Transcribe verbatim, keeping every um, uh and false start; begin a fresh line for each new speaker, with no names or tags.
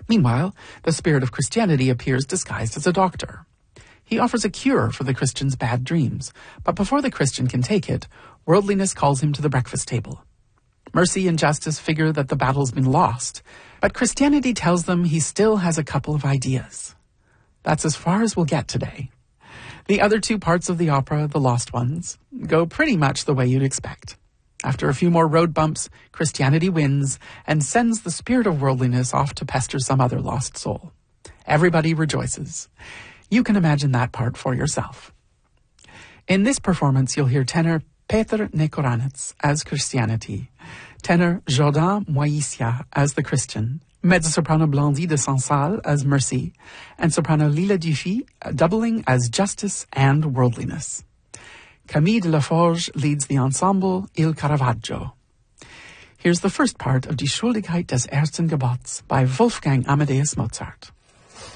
Meanwhile, the spirit of Christianity appears disguised as a doctor. He offers a cure for the Christian's bad dreams, but before the Christian can take it, worldliness calls him to the breakfast table. Mercy and justice figure that the battle's been lost, but Christianity tells them he still has a couple of ideas. That's as far as we'll get today. The other two parts of the opera, The Lost Ones, go pretty much the way you'd expect. After a few more road bumps, Christianity wins and sends the spirit of worldliness off to pester some other lost soul. Everybody rejoices. You can imagine that part for yourself. In this performance, you'll hear tenor Petr Nekoranec as Christianity, tenor Jordan Moisia as the Christian, mezzo-soprano Blandie de Sansal as Mercy, and soprano Lila Dufy doubling as Justice and Worldliness. Camille de la Forge leads the ensemble Il Caravaggio. Here's the first part of Die Schuldigkeit des ersten Gebots by Wolfgang Amadeus Mozart.